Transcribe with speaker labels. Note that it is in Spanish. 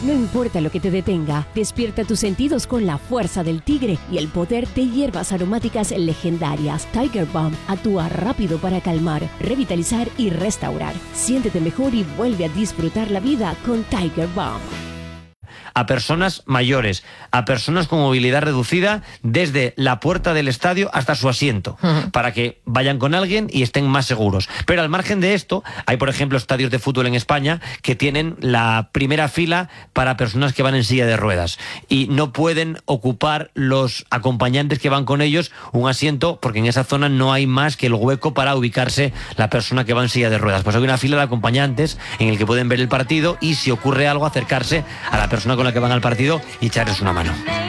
Speaker 1: No importa lo que te detenga, despierta tus sentidos con la fuerza del tigre y el poder de hierbas aromáticas legendarias. Tiger Balm actúa rápido para calmar, revitalizar y restaurar. Siéntete mejor y vuelve a disfrutar la vida con Tiger Balm.
Speaker 2: A personas mayores, a personas con movilidad reducida, desde la puerta del estadio hasta su asiento, para que vayan con alguien y estén más seguros. Pero al margen de esto, hay por ejemplo estadios de fútbol en España que tienen la primera fila para personas que van en silla de ruedas y no pueden ocupar los acompañantes que van con ellos un asiento porque en esa zona no hay más que el hueco para ubicarse la persona que va en silla de ruedas. Pues hay una fila de acompañantes en el que pueden ver el partido y si ocurre algo acercarse a la persona con la que van al partido y echarles una mano.